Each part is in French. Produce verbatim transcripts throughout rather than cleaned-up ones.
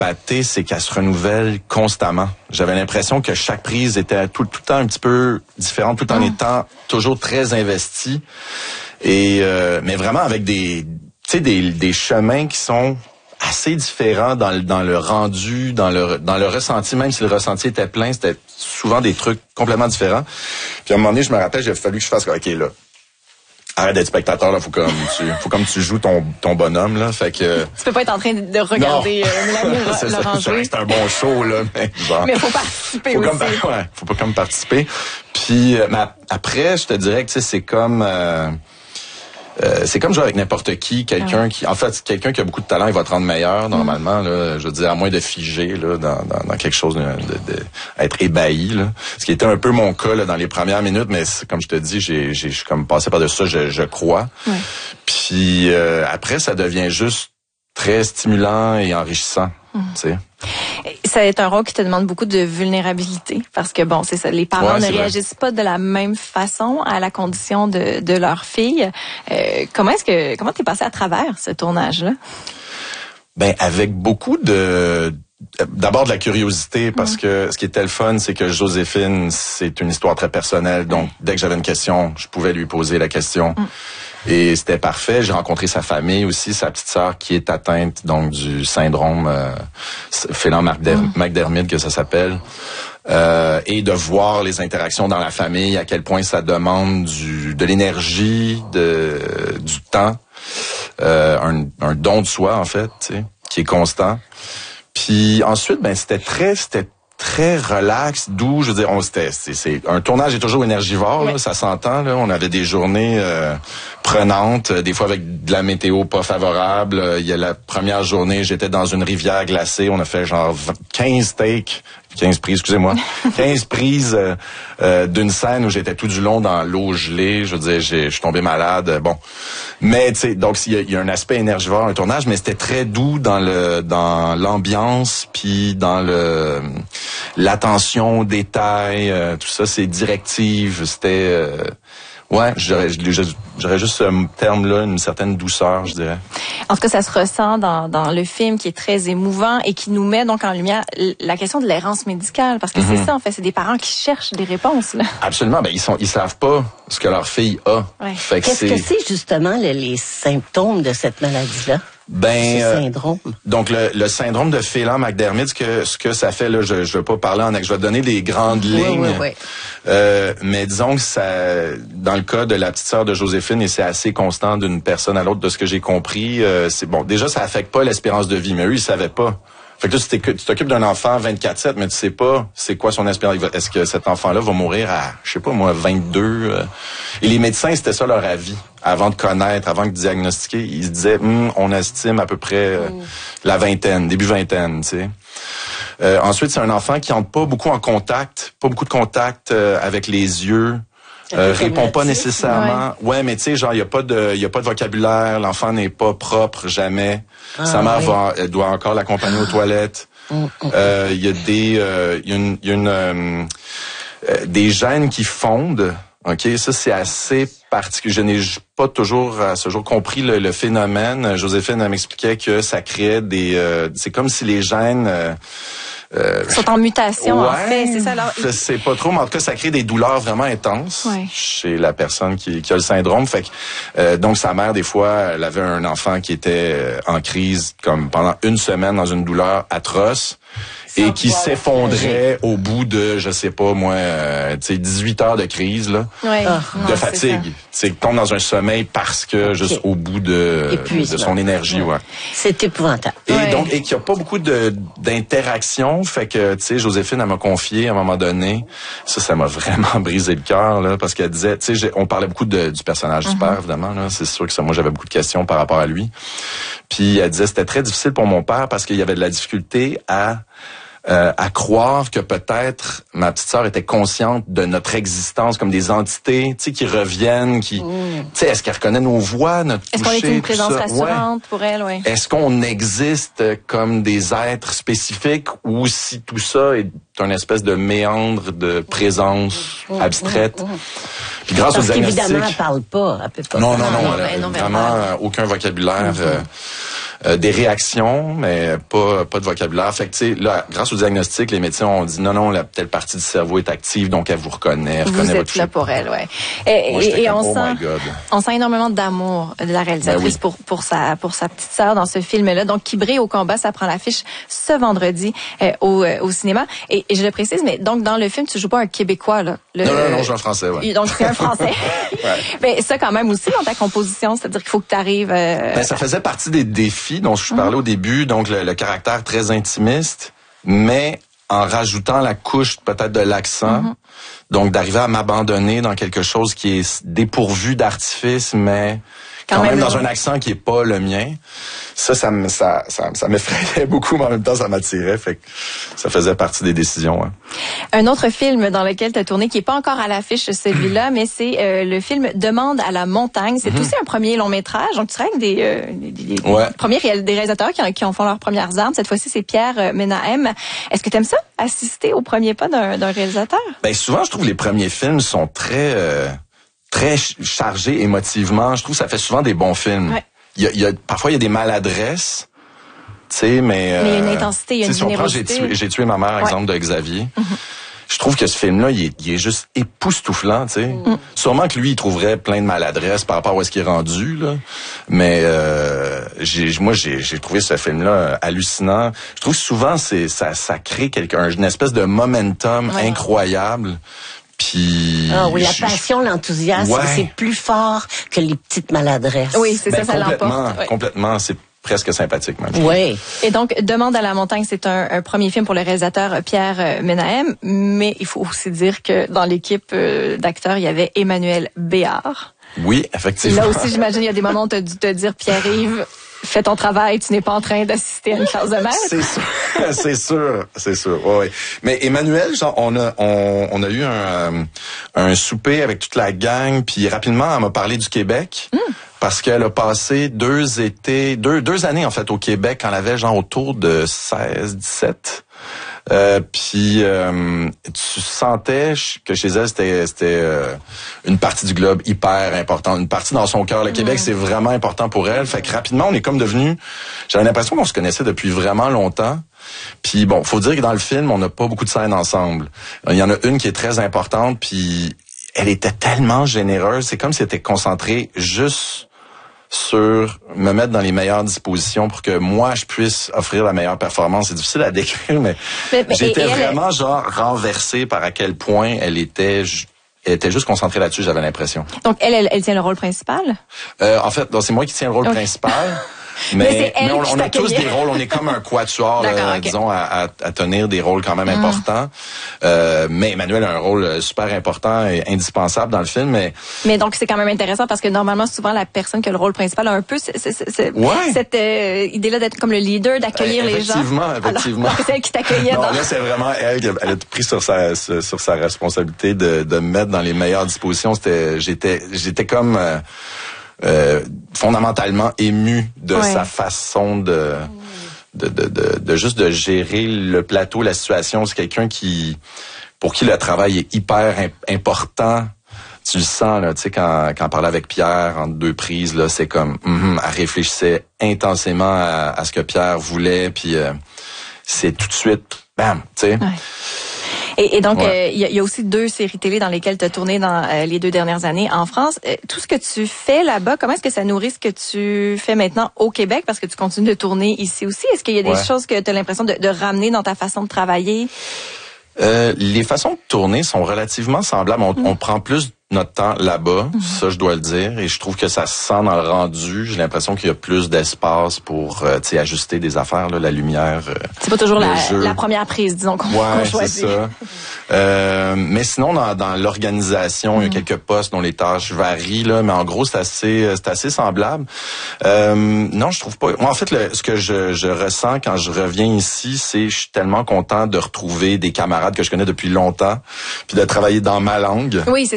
Pathé, c'est qu'elle se renouvelle constamment. J'avais l'impression que chaque prise était tout, tout le temps un petit peu différente, tout en mmh. étant toujours très investie. Et euh, mais vraiment avec des, tu sais, des, des chemins qui sont assez différents dans le, dans le rendu, dans le, dans le ressenti. Même si le ressenti était plein, c'était souvent des trucs complètement différents. Puis à un moment donné, je me rappelle, il a fallu que je fasse, ok là. Arrête d'être spectateur, là, faut comme tu, faut comme tu joues ton, ton bonhomme, là, fait que. Tu peux pas être en train de regarder euh, Mélanie Laurent jouer. C'est un bon show, là, mais bon. Mais faut participer faut aussi. Comme, ouais, faut pas comme participer. Puis, euh, mais après, je te dirais que, tu sais, c'est comme, euh, euh, c'est comme jouer avec n'importe qui, quelqu'un ah ouais. qui, en fait, quelqu'un qui a beaucoup de talent, il va te rendre meilleur, normalement, mm. là, je veux dire, à moins de figer, là, dans, dans, dans quelque chose de, de, de être ébahi, là. Ce qui était un peu mon cas, là, dans les premières minutes, mais comme je te dis, j'ai, j'ai, je suis comme passé par-dessus ça, je, je crois. Ouais. Puis, euh, après, ça devient juste très stimulant et enrichissant, mm. tu sais. Ça est un rôle qui te demande beaucoup de vulnérabilité parce que bon, c'est ça, les parents ouais, ne réagissent vrai. pas de la même façon à la condition de, de leur fille. Euh, comment est-ce que comment t'es passé à travers ce tournage-là? Ben avec beaucoup de d'abord de la curiosité parce mmh. que ce qui était le fun, c'est que Joséphine, c'est une histoire très personnelle. Donc mmh. dès que j'avais une question, je pouvais lui poser la question. Mmh. Et c'était parfait. J'ai rencontré sa famille aussi, sa petite sœur qui est atteinte donc du syndrome euh, Phelan-McDermid que ça s'appelle. Euh, et de voir les interactions dans la famille, à quel point ça demande du de l'énergie, de du temps, euh, un, un don de soi en fait, tu sais, qui est constant. Puis ensuite, ben c'était très, c'était très relax, doux. Je veux dire, on c'était, c'est, c'est un tournage est toujours énergivore, là, ça s'entend. Là, on avait des journées euh, prenantes, des fois avec de la météo pas favorable. Il y a la première journée, j'étais dans une rivière glacée. On a fait genre quinze takes. quinze prises, excusez-moi. quinze prises euh, euh, d'une scène où j'étais tout du long dans l'eau gelée. Je veux dire, j'ai, je suis tombé malade. Bon. Mais, tu sais, donc, il y, y a un aspect énergivore, un tournage, mais c'était très doux dans le, dans l'ambiance, puis dans le, l'attention aux détails, euh, tout ça, c'est directive. C'était, euh, ouais, j'aurais, j'aurais juste ce terme-là, une certaine douceur, je dirais. En tout cas, ça se ressent dans, dans le film qui est très émouvant et qui nous met donc en lumière la question de l'errance médicale, parce que mm-hmm. c'est ça, en fait, c'est des parents qui cherchent des réponses, là. Absolument, ben ils sont, ils savent pas ce que leur fille a. Ouais. Fait que Qu'est-ce c'est... que c'est justement le, les symptômes de cette maladie-là? Ben, ce syndrome. Euh, donc le, le syndrome de Phelan-McDermid, ce que ce que ça fait là, je je vais pas parler en, je vais donner des grandes oui, lignes. Oui, oui. Euh, mais disons que ça, dans le cas de la petite sœur de Joséphine, et c'est assez constant d'une personne à l'autre, de ce que j'ai compris, euh, c'est bon. Déjà, ça affecte pas l'espérance de vie, mais eux ils savaient pas. Fait que là, tu t'occupes d'un enfant vingt-quatre sept, mais tu sais pas c'est quoi son espérance. Est-ce que cet enfant-là va mourir à, je sais pas moi, vingt-deux? Euh... Et les médecins, c'était ça leur avis. Avant de connaître, avant de diagnostiquer, ils se disaient, hm, on estime à peu près euh, mmh. la vingtaine, début vingtaine, tu sais. Euh, ensuite, c'est un enfant qui entre pas beaucoup en contact, pas beaucoup de contact euh, avec les yeux. Euh, répond pas nécessairement. Ouais, ouais mais tu sais, genre, il y a pas de, il y a pas de vocabulaire. L'enfant n'est pas propre jamais. Ah, Sa mère oui. va, elle doit encore l'accompagner aux toilettes. Il euh, y a des, il euh, y a une, y a une euh, euh, des gènes qui fondent. Ok, ça c'est assez particulier. Je n'ai pas toujours à ce jour compris le, le phénomène. Joséphine m'expliquait que ça créait des, euh, c'est comme si les gènes euh, Euh, sont en mutation, ouais, en fait, c'est ça. Alors, je sais pas trop, mais en tout cas, ça crée des douleurs vraiment intenses ouais. chez la personne qui, qui a le syndrome. Fait que, euh, donc, sa mère, des fois, elle avait un enfant qui était en crise, comme pendant une semaine, dans une douleur atroce. Et qui s'effondrait au bout de, je sais pas moi, euh, tu sais, dix-huit heures de crise là, ouais. de non, fatigue. C'est tombe dans un sommeil parce que okay. juste au bout de, de son énergie, ouais. ouais. C'est épouvantable. Et ouais. donc, et qu'il n'y a pas beaucoup de d'interaction, fait que tu sais, Joséphine elle m'a confié à un moment donné, ça, ça m'a vraiment brisé le cœur là, parce qu'elle disait, tu sais, on parlait beaucoup de, du personnage mm-hmm. du père évidemment là, c'est sûr que ça, moi j'avais beaucoup de questions par rapport à lui. Puis elle disait c'était très difficile pour mon père parce qu'il y avait de la difficulté à Euh, à croire que peut-être ma petite sœur était consciente de notre existence comme des entités, tu sais, qui reviennent, qui, mmh. tu sais, est-ce qu'elle reconnaît nos voix, notre toucher, est-ce qu'on est une présence ça? rassurante ouais. pour elle, oui. Est-ce qu'on existe comme des êtres spécifiques ou si tout ça est un espèce de méandre de présence mmh. abstraite? Mmh. Puis grâce Parce aux diagnostics, qu'évidemment, elle parle pas, elle peut pas. Non, non, non, non, elle a non vraiment euh, aucun vocabulaire. Mmh. Euh, euh, des réactions, mais pas pas de vocabulaire. Fait que tu sais, là, grâce au diagnostic, les médecins ont dit non, non, la telle partie du cerveau est active, donc elle vous reconnaît, vous reconnaît êtes votre là pour elle, ouais. Et, Moi, et, et comme, on oh sent, on sent énormément d'amour de la réalisatrice ben oui. pour pour sa pour sa petite sœur dans ce film-là. Donc, qui brille au combat, ça prend l'affiche ce vendredi euh, au euh, au cinéma. Et, et je le précise, mais donc dans le film, tu joues pas un Québécois là. Le, non, non, non, je joue un Français, ouais. Donc c'est un Français. ouais. Mais ça quand même aussi dans ta composition, c'est-à-dire qu'il faut que tu arrives. Euh... Ben ça faisait partie des défis dont je parlais mm-hmm. au début, donc le, le caractère très intimiste, mais en rajoutant la couche peut-être de l'accent, mm-hmm. donc d'arriver à m'abandonner dans quelque chose qui est dépourvu d'artifice, mais quand, quand même, même dans un accent qui est pas le mien. Ça, ça me, ça, ça, ça m'effrayait beaucoup, mais en même temps, ça m'attirait. Fait que ça faisait partie des décisions. Hein. Un autre film dans lequel tu as tourné, qui est pas encore à l'affiche, celui-là, mais c'est euh, le film Demande à la montagne. C'est mm-hmm. aussi un premier long métrage. Donc, tu serais avec des, euh, des, des, ouais. des premiers réal- des réalisateurs qui en, qui en font leurs premières armes. Cette fois-ci, c'est Pierre euh, Menahem. Est-ce que tu aimes ça, assister au premier pas d'un, d'un réalisateur? Ben souvent, je trouve que les premiers films sont très... Euh... très chargé émotivement. Je trouve que ça fait souvent des bons films. Ouais. Il y a, il y a, parfois, il y a des maladresses, tu sais, mais... Mais il y a une intensité, il y a une si on prend J'ai tué, j'ai tué ma mère, ouais. exemple de Xavier, mm-hmm. je trouve que ce film-là, il est, il est juste époustouflant, tu sais. Mm. Sûrement que lui, il trouverait plein de maladresses par rapport à où est-ce qu'il est rendu, là. Mais euh, j'ai, moi, j'ai, j'ai trouvé ce film-là hallucinant. Je trouve que souvent, c'est, ça, ça crée quelque, une espèce de momentum ouais. incroyable. Puis, ah oui, la passion, l'enthousiasme, ouais. c'est plus fort que les petites maladresses. Oui, c'est ben, ça, ça complètement, l'emporte. Oui. Complètement, c'est presque sympathique même. Oui. Et donc, Demande à la montagne, c'est un, un premier film pour le réalisateur Pierre Menahem, mais il faut aussi dire que dans l'équipe d'acteurs, il y avait Emmanuel Béard. Oui, effectivement. Là aussi, j'imagine, il y a des moments où tu as dû te dire, Pierre-Yves, fais ton travail, tu n'es pas en train d'assister à une classe de maître. C'est sûr, c'est sûr, c'est sûr. Ouais, ouais. Mais Emmanuel, genre, on a, on, on a eu un, un souper avec toute la gang, puis rapidement, elle m'a parlé du Québec. Mm. Parce qu'elle a passé deux étés, deux, deux années, en fait, au Québec, quand elle avait, genre, autour de seize, dix-sept. Euh, puis euh, tu sentais que chez elle c'était c'était euh, une partie du globe hyper importante, une partie dans son cœur. Le Québec, mmh. c'est vraiment important pour elle. Fait que rapidement on est comme devenus, j'avais l'impression qu'on se connaissait depuis vraiment longtemps. Puis bon, faut dire que dans le film on n'a pas beaucoup de scènes ensemble. Il y en a une qui est très importante, puis elle était tellement généreuse. C'est comme si elle était concentrée juste sur me mettre dans les meilleures dispositions pour que moi je puisse offrir la meilleure performance. C'est difficile à décrire, mais, mais, mais j'étais vraiment elle... genre renversé par à quel point elle était elle était juste concentrée là-dessus, j'avais l'impression. Donc elle elle, elle tient le rôle principal? Euh, en fait, donc, c'est moi qui tiens le rôle okay. principal. Mais, mais, mais on, on a tous des rôles, on est comme un quatuor, euh, okay. disons, à, à, à tenir des rôles quand même mm. importants. Euh, mais Emmanuel a un rôle super important et indispensable dans le film. Mais, mais donc c'est quand même intéressant parce que normalement, souvent, la personne qui a le rôle principal a un peu c- c- c- ouais. cette euh, idée-là d'être comme le leader, d'accueillir euh, les gens. Effectivement, effectivement. Alors, c'est elle qui t'accueillait. Non, là, c'est vraiment elle qui a, elle a pris sur sa, sur sa responsabilité de, de me mettre dans les meilleures dispositions. C'était, j'étais, j'étais comme... Euh, Euh, fondamentalement ému de ouais. sa façon de de, de de de juste de gérer le plateau, la situation. C'est quelqu'un qui pour qui le travail est hyper important. Tu le sens là, tu sais quand quand on parlait avec Pierre en deux prises là, c'est comme mm-hmm, elle réfléchissait intensément à, à ce que Pierre voulait, puis euh, c'est tout de suite bam, tu sais. Ouais. Et, et donc, il ouais. euh, y, y a aussi deux séries télé dans lesquelles tu as tourné dans euh, les deux dernières années en France. Euh, tout ce que tu fais là-bas, comment est-ce que ça nourrit ce que tu fais maintenant au Québec? Parce que tu continues de tourner ici aussi. Est-ce qu'il y a des ouais. choses que tu as l'impression de, de ramener dans ta façon de travailler? Euh, les façons de tourner sont relativement semblables. On, mmh. on prend plus notre temps là-bas, mmh. ça je dois le dire, et je trouve que ça se sent dans le rendu. J'ai l'impression qu'il y a plus d'espace pour euh, tu sais ajuster des affaires, là, la lumière. Euh, c'est pas toujours la, la première prise, disons qu'on, ouais, qu'on choisit. C'est ça. euh, mais sinon dans, dans l'organisation, mmh. il y a quelques postes dont les tâches varient là, mais en gros c'est assez c'est assez semblable. Euh, non, je trouve pas. Moi en fait, le, ce que je, je ressens quand je reviens ici, c'est je suis tellement content de retrouver des camarades que je connais depuis longtemps, puis de travailler dans ma langue. Oui, c'est ça. Où là tu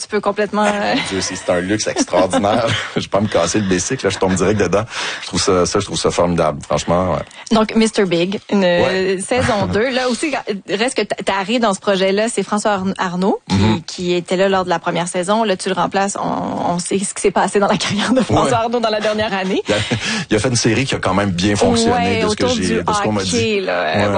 tu peux complètement... Euh... Dieu, c'est un luxe extraordinaire. Je vais pas me casser le bicycle, là, je tombe direct dedans. Je trouve ça, ça, je trouve ça formidable, franchement. Ouais. Donc, mister Big, une ouais. saison deux. Là aussi, reste que t'arrives dans ce projet-là, c'est François Arnaud qui, mm-hmm. qui était là lors de la première saison. Là, tu le remplaces. On, on sait ce qui s'est passé dans la carrière de François ouais. Arnaud dans la dernière année. Il a, il a fait une série qui a quand même bien fonctionné ouais, de ce que j'ai, de ce qu'on m'a dit. Là, ouais.